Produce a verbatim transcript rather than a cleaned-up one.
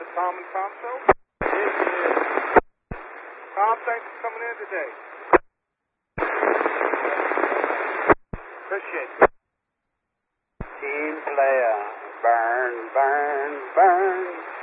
for Tom and Tom Show? It is. Tom, thanks for coming in today. Appreciate it. Team player. Burn, burn, burn.